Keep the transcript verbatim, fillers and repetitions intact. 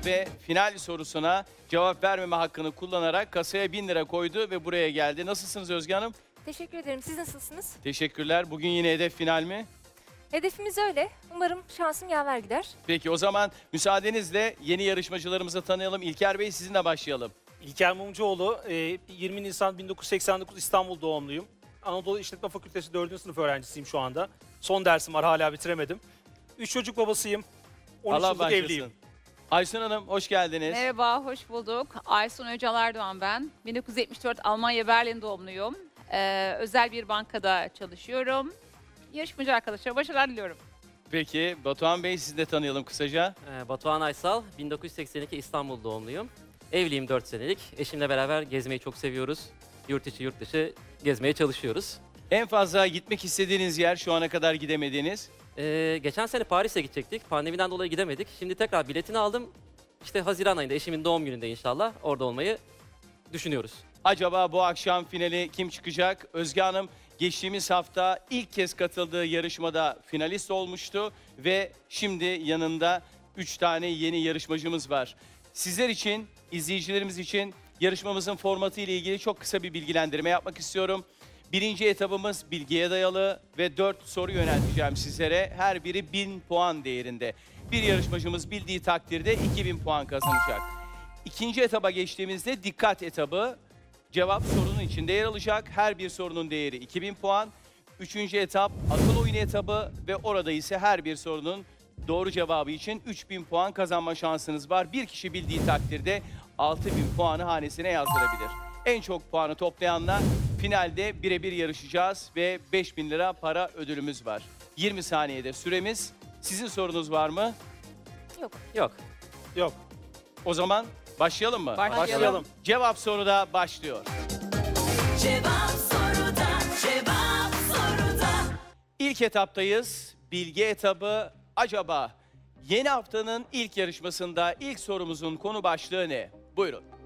ve final sorusuna cevap vermeme hakkını kullanarak kasaya bin lira koydu ve buraya geldi. Nasılsınız Özge Hanım? Teşekkür ederim. Siz nasılsınız? Teşekkürler. Bugün yine hedef final mi? Hedefimiz öyle. Umarım şansım yaver gider. Peki o zaman müsaadenizle yeni yarışmacılarımızı tanıyalım. İlker Bey sizinle başlayalım. İlker Mumcuoğlu, e, yirmi Nisan bin dokuz yüz seksen dokuz İstanbul doğumluyum. Anadolu İşletme Fakültesi dördüncü sınıf öğrencisiyim şu anda. Son dersim var, hala bitiremedim. Üç çocuk babasıyım. on üç Allah yıllık başlasın. evliyim. Aysun Hanım hoş geldiniz. Merhaba, hoş bulduk. Aysun Öcal Erdoğan ben. bin dokuz yüz yetmiş dört Almanya Berlin doğumluyum. Ee, özel bir bankada çalışıyorum. Yarışmacı arkadaşlara başarılar diliyorum. Peki Batuhan Bey sizi de tanıyalım kısaca. Ee, Batuhan Aysal, bin dokuz yüz seksen iki İstanbul doğumluyum. Evliyim dört senelik. Eşimle beraber gezmeyi çok seviyoruz. Yurt içi yurt dışı gezmeye çalışıyoruz. En fazla gitmek istediğiniz yer, şu ana kadar gidemediğiniz? Ee, geçen sene Paris'e gidecektik. Pandemiden dolayı gidemedik. Şimdi tekrar biletini aldım. İşte Haziran ayında eşimin doğum gününde inşallah orada olmayı düşünüyoruz. Acaba bu akşam finali kim çıkacak? Özge Hanım geçtiğimiz hafta ilk kez katıldığı yarışmada finalist olmuştu ve şimdi yanında üç tane yeni yarışmacımız var. Sizler için, izleyicilerimiz için yarışmamızın formatı ile ilgili çok kısa bir bilgilendirme yapmak istiyorum. Birinci etabımız bilgiye dayalı ve dört soru yönelteceğim sizlere. Her biri bin puan değerinde. Bir yarışmacımız bildiği takdirde iki bin puan kazanacak. İkinci etaba geçtiğimizde dikkat etabı. Cevap sorunun içinde yer alacak. Her bir sorunun değeri iki bin puan. Üçüncü etap akıl oyunu etabı ve orada ise her bir sorunun doğru cevabı için üç bin puan kazanma şansınız var. Bir kişi bildiği takdirde altı bin puanı hanesine yazdırabilir. En çok puanı toplayanla finalde birebir yarışacağız ve beş bin lira para ödülümüz var. yirmi saniyede süremiz. Sizin sorunuz var mı? Yok. Yok. Yok, O zaman başlayalım mı? Başlayalım. başlayalım. Cevap soruda başlıyor. Cevap soruda, cevap soruda. İlk etaptayız. Bilgi etabı. Acaba yeni haftanın ilk yarışmasında ilk sorumuzun konu başlığı ne? Buyurun.